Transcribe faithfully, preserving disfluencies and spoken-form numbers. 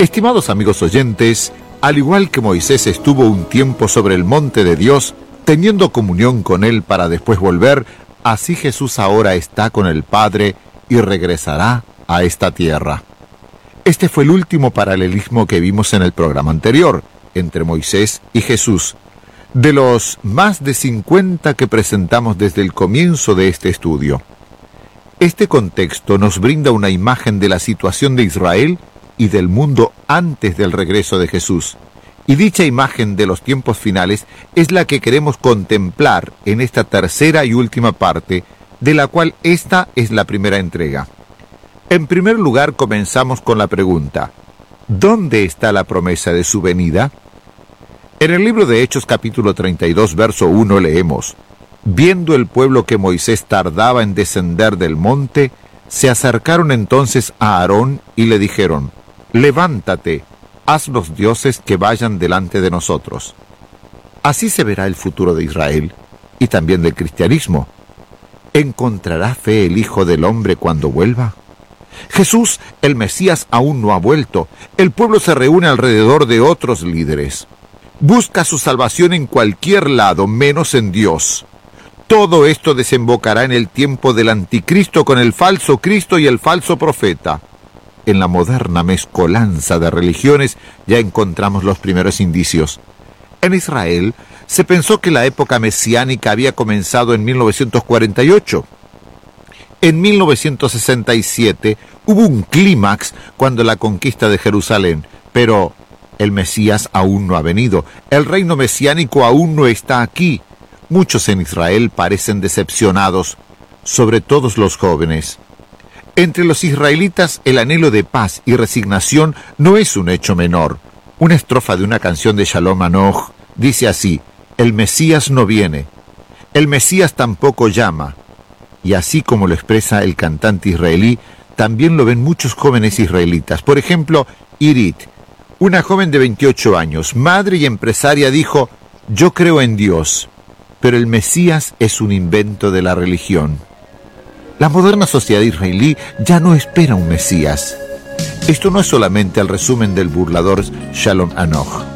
Estimados amigos oyentes, al igual que Moisés estuvo un tiempo sobre el monte de Dios, teniendo comunión con Él para después volver, así Jesús ahora está con el Padre y regresará a esta tierra. Este fue el último paralelismo que vimos en el programa anterior, entre Moisés y Jesús, de los más de cincuenta que presentamos desde el comienzo de este estudio. Este contexto nos brinda una imagen de la situación de Israel y del mundo antes del regreso de Jesús. Y dicha imagen de los tiempos finales es la que queremos contemplar en esta tercera y última parte, de la cual esta es la primera entrega. En primer lugar, comenzamos con la pregunta: ¿dónde está la promesa de su venida? En el libro de Hechos capítulo treinta y dos, verso uno leemos: viendo el pueblo que Moisés tardaba en descender del monte, se acercaron entonces a Aarón y le dijeron: levántate, haz los dioses que vayan delante de nosotros. Así se verá el futuro de Israel y también del cristianismo. ¿Encontrará fe el Hijo del Hombre cuando vuelva? Jesús, el Mesías, aún no ha vuelto. El pueblo se reúne alrededor de otros líderes. Busca su salvación en cualquier lado, menos en Dios. Todo esto desembocará en el tiempo del anticristo con el falso Cristo y el falso profeta. En la moderna mezcolanza de religiones ya encontramos los primeros indicios. En Israel se pensó que la época mesiánica había comenzado en mil novecientos cuarenta y ocho. En mil novecientos sesenta y siete hubo un clímax cuando la conquista de Jerusalén, pero el Mesías aún no ha venido. El reino mesiánico aún no está aquí. Muchos en Israel parecen decepcionados, sobre todo los jóvenes. Entre los israelitas el anhelo de paz y resignación no es un hecho menor. Una estrofa de una canción de Shalom Anoch dice así: el Mesías no viene, el Mesías tampoco llama. Y así como lo expresa el cantante israelí, también lo ven muchos jóvenes israelitas. Por ejemplo, Irit, una joven de veintiocho años, madre y empresaria, dijo: yo creo en Dios, pero el Mesías es un invento de la religión. La moderna sociedad israelí ya no espera un Mesías. Esto no es solamente el resumen del burlador Shalom Anoch.